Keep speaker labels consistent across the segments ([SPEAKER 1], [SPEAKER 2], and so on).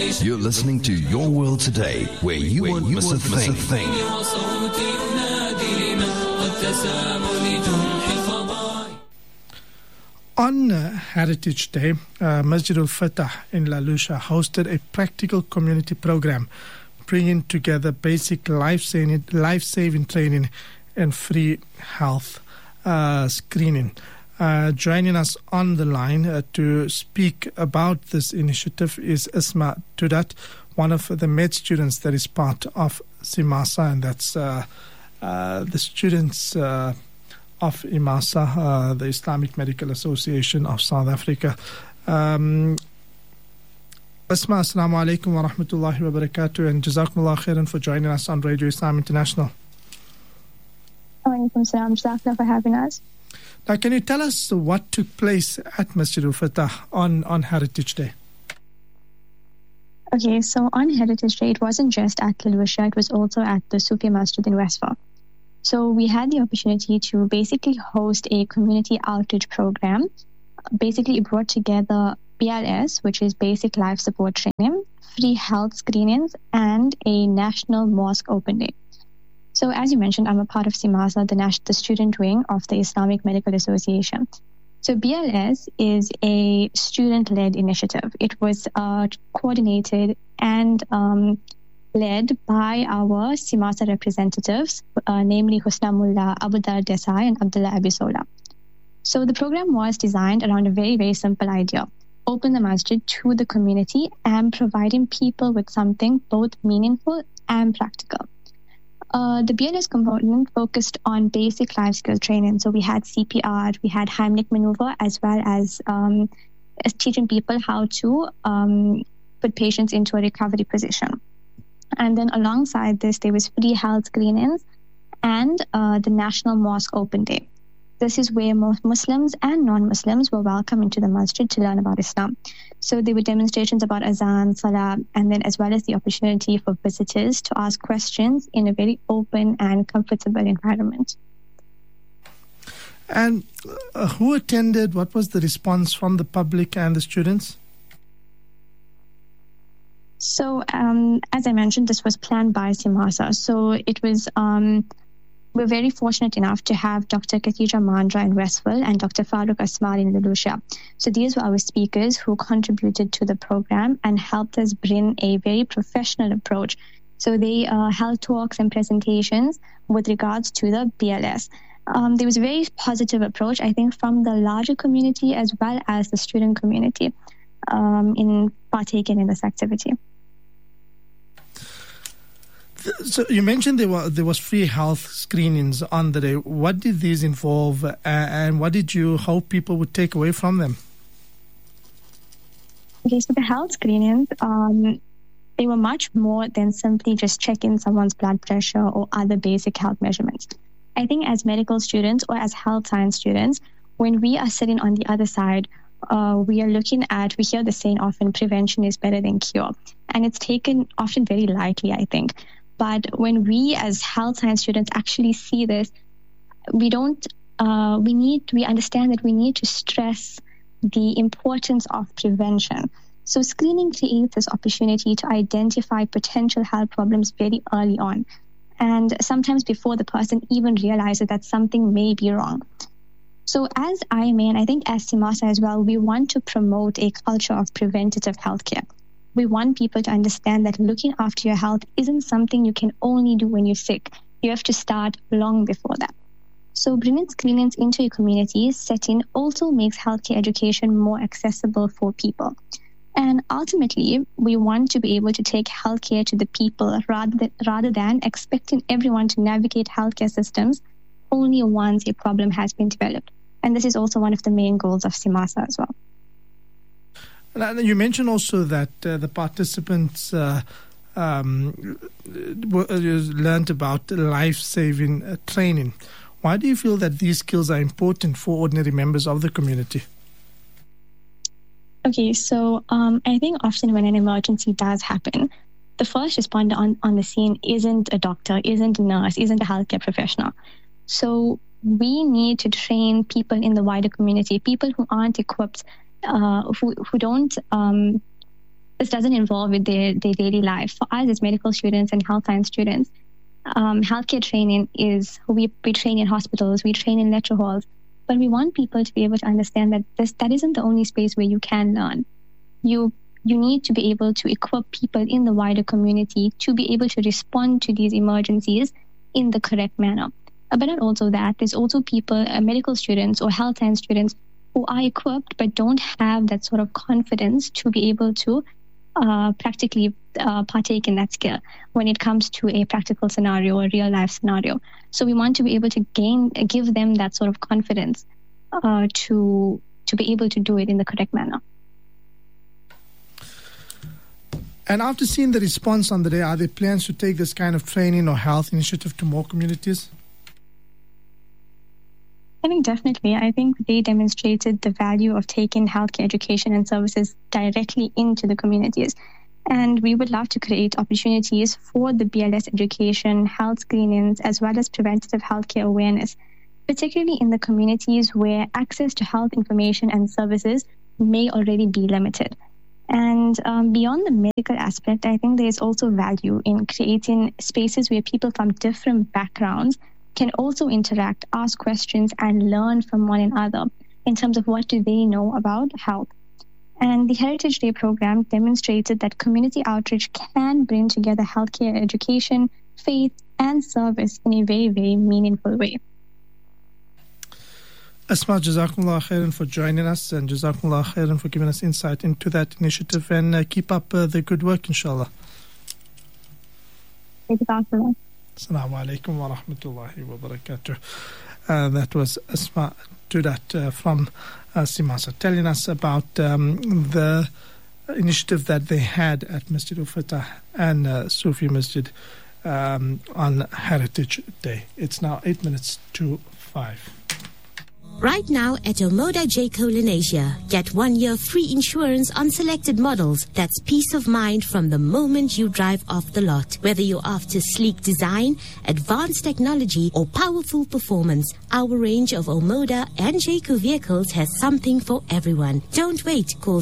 [SPEAKER 1] You're listening to Your World Today, where you won't miss a thing.
[SPEAKER 2] On Heritage Day, Masjid al-Fatah in La Lucia hosted a practical community program bringing together basic life-saving training and free health screening. Joining us on the line to speak about this initiative is Isma Tudat, one of the med students that is part of SIMASA, and that's the students of IMASA, the Islamic Medical Association of South Africa. Asma, assalamu alaikum wa rahmatullahi wa barakatuh, and jazakumullah khairan for joining us on Radio Islam International.
[SPEAKER 3] Wa alaikum salam, jazakallah for having us.
[SPEAKER 2] Now, can you tell us what took place at Masjid al-Fatah on Heritage Day?
[SPEAKER 3] Okay, so on Heritage Day, it wasn't just at La Lucia, it was also at the Sufi Masjid in Westville. So we had the opportunity to basically host a community outreach program. Basically, it brought together BLS, which is Basic Life Support Training, free health screenings, and a National Mosque Open Day. So as you mentioned, I'm a part of SIMASA, the student wing of the Islamic Medical Association. So BLS is a student-led initiative. It was coordinated and led by our SIMASA representatives, namely Husna Mullah, Abudar Desai, and Abdullah Abisola. So the program was designed around a very, very simple idea: open the masjid to the community and providing people with something both meaningful and practical. The BLS component focused on basic life skill training. So we had CPR, we had Heimlich maneuver, as well as teaching people how to put patients into a recovery position. And then alongside this, there was free health screenings and the National Mosque Open Day. This is where most Muslims and non-Muslims were welcome into the masjid to learn about Islam. So there were demonstrations about azan, salah, and then as well as the opportunity for visitors to ask questions in a very open and comfortable environment.
[SPEAKER 2] And who attended? What was the response from the public and the students?
[SPEAKER 3] So as I mentioned, this was planned by SIMASA. So it was... we're very fortunate enough to have Dr. Khatija Mandra in Westville and Dr. Farooq Asmar in La Lucia. So these were our speakers who contributed to the program and helped us bring a very professional approach. So they held talks and presentations with regards to the BLS. There was a very positive approach, I think, from the larger community as well as the student community in partaking in this activity.
[SPEAKER 2] So you mentioned there was free health screenings on the day. What did these involve, and what did you hope people would take away from them?
[SPEAKER 3] Okay, so the health screenings, they were much more than simply just checking someone's blood pressure or other basic health measurements. I think as medical students or as health science students, when we are sitting on the other side, we hear the saying often, prevention is better than cure. And it's taken often very lightly, I think. But when we as health science students actually see this, we understand that we need to stress the importance of prevention. So screening creates this opportunity to identify potential health problems very early on, and sometimes before the person even realizes that something may be wrong. So as IMA, and I think as SIMASA as well, we want to promote a culture of preventative healthcare. We want people to understand that looking after your health isn't something you can only do when you're sick. You have to start long before that. So bringing screenings into a community setting also makes healthcare education more accessible for people. And ultimately, we want to be able to take healthcare to the people rather than expecting everyone to navigate healthcare systems only once a problem has been developed. And this is also one of the main goals of SIMASA as well.
[SPEAKER 2] You mentioned also that the participants learned about life-saving training. Why do you feel that these skills are important for ordinary members of the community?
[SPEAKER 3] Okay, so I think often when an emergency does happen, the first responder on the scene isn't a doctor, isn't a nurse, isn't a healthcare professional. So we need to train people in the wider community, people who aren't equipped, who don't this doesn't involve with their daily life. For us as medical students and health science students, healthcare training is, we train in hospitals, we train in lecture halls, but we want people to be able to understand that that isn't the only space where you can learn. You need to be able to equip people in the wider community to be able to respond to these emergencies in the correct manner. But not also that, there's also people, medical students or health science students who are equipped but don't have that sort of confidence to be able to practically partake in that skill when it comes to a practical scenario or real life scenario. So we want to be able to give them that sort of confidence to be able to do it in the correct manner.
[SPEAKER 2] And after seeing the response on the day, are there plans to take this kind of training or health initiative to more communities?
[SPEAKER 3] I think definitely. I think they demonstrated the value of taking healthcare education and services directly into the communities. And we would love to create opportunities for the BLS education, health screenings, as well as preventative healthcare awareness, particularly in the communities where access to health information and services may already be limited. And beyond the medical aspect, I think there's also value in creating spaces where people from different backgrounds can also interact, ask questions, and learn from one another in terms of what do they know about health. And the Heritage Day program demonstrated that community outreach can bring together healthcare education, faith, and service in a very, very meaningful way.
[SPEAKER 2] Asma, Jazakumullah khairan for joining us, and Jazakumullah khairan for giving us insight into that initiative, and keep up the good work, inshallah.
[SPEAKER 3] Assalamu
[SPEAKER 2] alaikum wa rahmatullahi wa barakatuh. That was Asma Dudat from Simasa telling us about the initiative that they had at Masjid al-Fatah and Sufi Masjid on Heritage Day. It's now 8 minutes to 5.
[SPEAKER 4] Right now at Omoda Jayco Lenasia, get 1 year free insurance on selected models. That's peace of mind from the moment you drive off the lot. Whether you're after sleek design, advanced technology, or powerful performance, our range of Omoda and Jayco vehicles has something for everyone. Don't wait. Call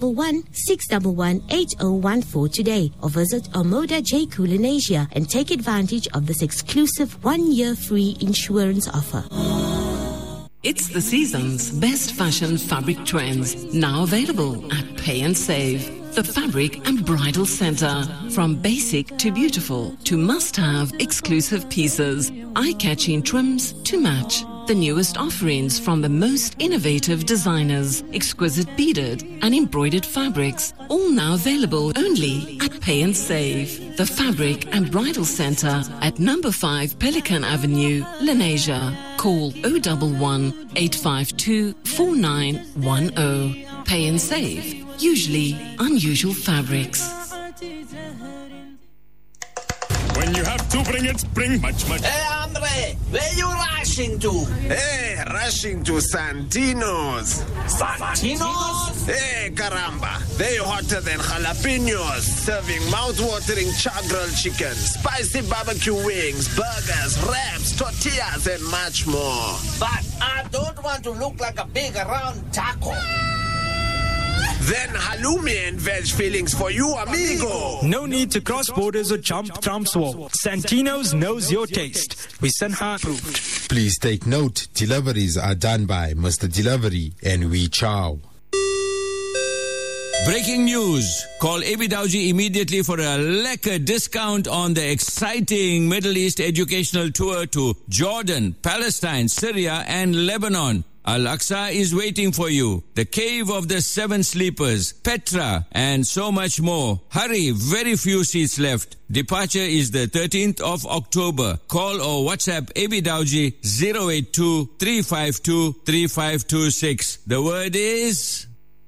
[SPEAKER 4] 011-611-8014 today or visit Omoda Jayco Lenasia and take advantage of this exclusive 1 year free insurance offer.
[SPEAKER 5] It's the season's best fashion fabric trends, now available at Pay and Save. The Fabric and Bridal Center. From basic to beautiful to must-have exclusive pieces, eye-catching trims to match. The newest offerings from the most innovative designers, exquisite beaded and embroidered fabrics, all now available only at Pay and Save. The Fabric and Bridal Center at number 5 Pelican Avenue, Lenasia. Call 011-852-4910. Pay and Save. Usually unusual fabrics.
[SPEAKER 6] When you have to bring much.
[SPEAKER 7] Hey, Andre, where you rushing to?
[SPEAKER 8] Hey, rushing to Santino's.
[SPEAKER 7] Santino's?
[SPEAKER 8] Hey, caramba. They hotter than jalapenos, serving mouth-watering char-grilled chicken, spicy barbecue wings, burgers, wraps, tortillas, and much more.
[SPEAKER 7] But I don't want to look like a big round taco.
[SPEAKER 8] Then halloumi and veg fillings for you, amigo.
[SPEAKER 9] No need to cross borders or jump Trump's wall. Santino's knows your taste. We Sanha approved.
[SPEAKER 1] Please take note, deliveries are done by Mr. Delivery and We Chow.
[SPEAKER 10] Breaking news. Call AB Dowji immediately for a lekker discount on the exciting Middle East educational tour to Jordan, Palestine, Syria and Lebanon. Al-Aqsa is waiting for you. The Cave of the Seven Sleepers, Petra, and so much more. Hurry, very few seats left. Departure is the 13th of October. Call or WhatsApp AB Dowji 082-352-3526. The word is...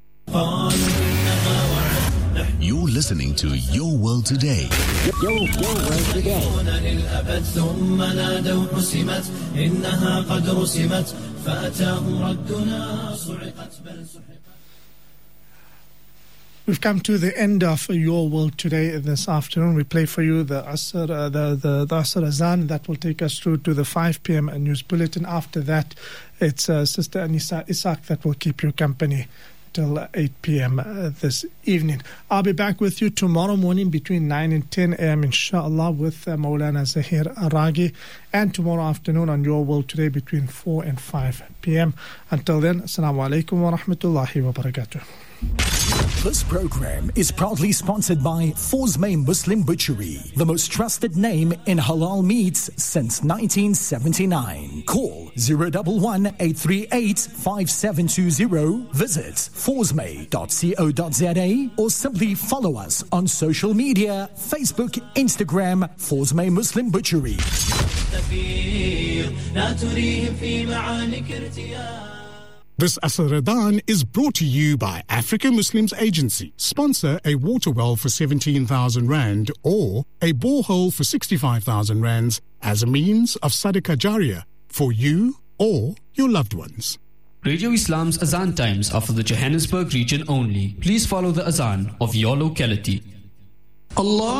[SPEAKER 1] You're listening to Your World Today.
[SPEAKER 4] Your World Today.
[SPEAKER 2] We've come to the end of Your World Today this afternoon. We play for you the Asr, the Asr Azan that will take us through to the 5 p.m. news bulletin. After that, it's Sister Anisa Isaac that will keep you company till 8 p.m. This evening. I'll be back with you tomorrow morning between 9 and 10 a.m. inshallah with Maulana Zahir Aragi, and tomorrow afternoon on Your World Today between 4 and 5 p.m. Until then, Assalamu alaikum wa rahmatullahi wa barakatuh.
[SPEAKER 11] This program is proudly sponsored by Forsmay Muslim Butchery, the most trusted name in halal meats since 1979. Call 011-838-5720. Visit forsmay.co.za or simply follow us on social media, Facebook, Instagram, Forsmay Muslim Butchery.
[SPEAKER 12] This Asr Ramadan is brought to you by Africa Muslims Agency. Sponsor a water well for 17,000 Rand or a borehole for 65,000 Rands as a means of Sadaqah Jariyah for you or your loved ones.
[SPEAKER 13] Radio Islam's Azan times are for the Johannesburg region only. Please follow the Azan of your locality.
[SPEAKER 14] Allah